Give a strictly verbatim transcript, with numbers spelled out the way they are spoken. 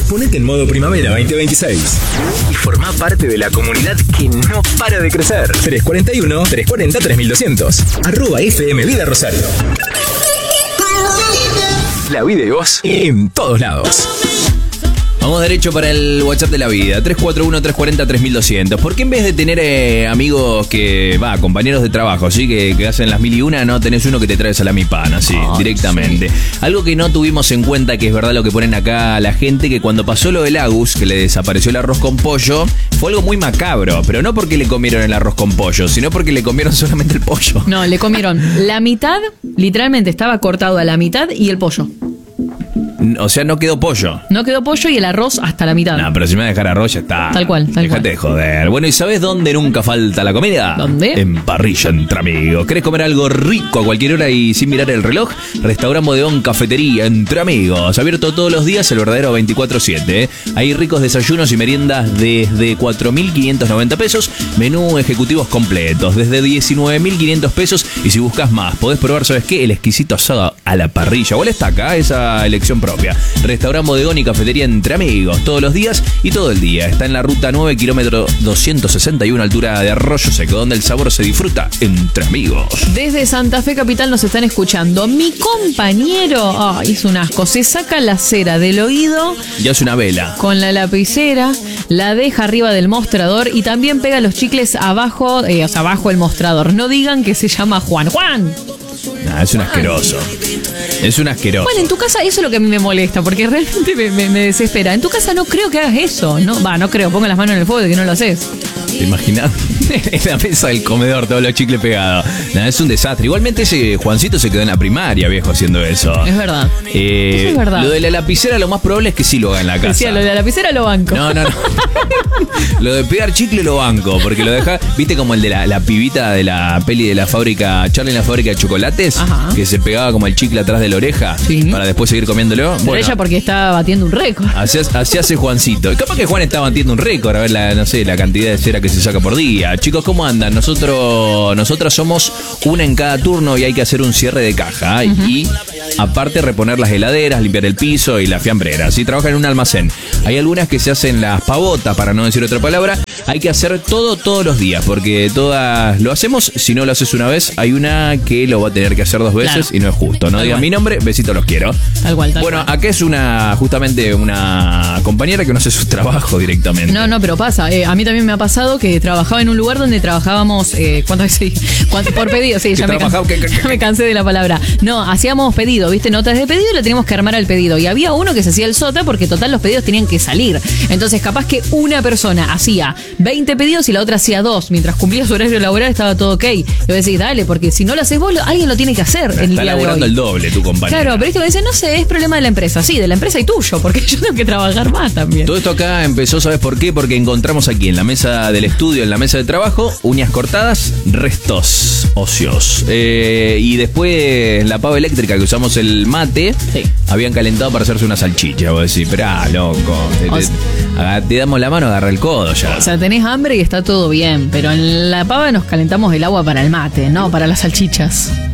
Ponete en modo primavera veinte veintiséis y formá parte de la comunidad que no para de crecer. tres cuarenta y uno, trescientos cuarenta, tres mil doscientos. Arroba F M Vida Rosario. La vida y vos en todos lados. Vamos derecho para el WhatsApp de la vida, tres cuatro uno, tres cuarenta, tres mil doscientos. ¿Por qué en vez de tener eh, amigos que, va, compañeros de trabajo, ¿sí? que, que hacen las mil y una, no tenés uno que te trae salami pan, así, oh, directamente? Sí. Algo que no tuvimos en cuenta, que es verdad lo que ponen acá la gente, que cuando pasó lo del Agus, que le desapareció el arroz con pollo, fue algo muy macabro, pero no porque le comieron el arroz con pollo, sino porque le comieron solamente el pollo. No, le comieron la mitad, literalmente estaba cortado a la mitad, y el pollo. O sea, no quedó pollo. No quedó pollo y el arroz hasta la mitad. No, pero si me va a dejar arroz ya está. Tal cual, tal Déjate cual. de joder. Bueno, ¿y sabes dónde nunca falta la comida? ¿Dónde? En Parrilla Entre Amigos. ¿Querés comer algo rico a cualquier hora y sin mirar el reloj? Restaurant Bodegón Cafetería Entre Amigos. Abierto todos los días, el verdadero veinticuatro siete. ¿eh? Hay ricos desayunos y meriendas desde cuatro mil quinientos noventa pesos. Menú ejecutivos completos desde diecinueve mil quinientos pesos. Y si buscas más, podés probar, ¿sabes qué? El exquisito asado a la parrilla. ¿Cuál está acá? Esa elección propia. Restaurant Bodegón y Cafetería Entre Amigos, todos los días y todo el día. Está en la ruta nueve, kilómetro doscientos sesenta y uno, altura de Arroyo Seco, donde el sabor se disfruta entre amigos. Desde Santa Fe Capital nos están escuchando. Mi compañero, oh, hizo un asco, se saca la cera del oído y hace una vela con la lapicera, la deja arriba del mostrador y también pega los chicles abajo, eh, o sea, abajo el mostrador. No digan que se llama Juan. ¡Juan! Nah, es un asqueroso. Es un asqueroso. Bueno, en tu casa eso es lo que a mí me molesta, porque realmente me, me, me desespera. En tu casa no creo que hagas eso. No, va, no creo. Ponga las manos en el fuego de que no lo haces. ¿Te imaginas? En la mesa del comedor, todos los chicles pegados. Nah, es un desastre. Igualmente ese Juancito se quedó en la primaria, viejo, haciendo eso. Es verdad. Eh, eso es verdad. Lo de la lapicera, lo más probable es que sí lo haga en la casa. Sí, lo de la lapicera lo banco. No, no, no. Lo de pegar chicle lo banco, porque lo deja, viste como el de la, la pibita de la peli de la fábrica, Charlie en la fábrica de chocolates. Ajá. Que se pegaba como el chicle atrás de la oreja, sí, para después seguir comiéndolo. Pero bueno, ella porque está batiendo un récord. Así, así hace Juancito. Capaz que Juan está batiendo un récord, a ver la, no sé, la cantidad de cera que se saca por día. Chicos, ¿cómo andan? Nosotros, nosotras somos una en cada turno y hay que hacer un cierre de caja. Uh-huh. Y aparte reponer las heladeras, limpiar el piso y la fiambrera. Si trabajan en un almacén, hay algunas que se hacen las pavotas, para no decir otra palabra. Hay que hacer todo todos los días, porque todas lo hacemos. Si no lo haces una vez, hay una que lo va a tener que hacer dos veces, claro, y no es justo. No digan mi nombre, besito, los quiero. Tal cual, tal Bueno, cual. acá es una, justamente una compañera que no hace su trabajo directamente. No, no, pero pasa. Eh, a mí también me ha pasado que trabajaba en un lugar donde trabajábamos, eh, ¿cuánto sí? ¿Cuánto? Por pedido, sí, ya me, can... que, que, que, ya me cansé de la palabra. No, hacíamos pedido, ¿viste? Notas de pedido y le teníamos que armar al pedido. Y había uno que se hacía el sota porque total los pedidos tenían que salir. Entonces capaz que una persona hacía veinte pedidos y la otra hacía dos. Mientras cumplía su horario laboral estaba todo ok. Y vos decís, dale, porque si no lo haces vos, alguien lo tiene que hacer. Está el día laburando de hoy. El doble tu compañero. Claro, pero esto me dice, no sé, es problema de la empresa. Sí, de la empresa y tuyo, porque yo tengo que trabajar más también. Todo esto acá empezó, ¿sabes por qué? Porque encontramos aquí en la mesa del estudio, en la mesa de trabajo, uñas cortadas, restos óseos. Eh, y después la pava eléctrica que usamos el mate, sí, habían calentado para hacerse una salchicha. Vos decís, esperá, loco. Te, te, te damos la mano, agarra el codo ya. O sea, tenés hambre y está todo bien, pero en la pava nos calentamos el agua para el mate, no para las salchichas.